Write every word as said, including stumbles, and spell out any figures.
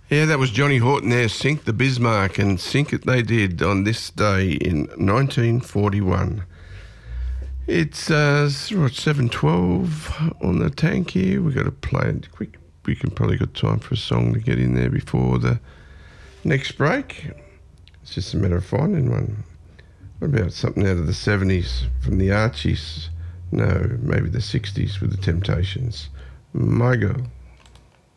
Yeah, that was Johnny Horton there, Sink the Bismarck, and sink it they did on this day in nineteen forty-one. It's uh, what, seven twelve on the tank here. We've got to play it quick. We can probably got time for a song to get in there before the next break. It's just a matter of finding one. What about something out of the seventies from the Archies? No, maybe the sixties with the Temptations. My Girl.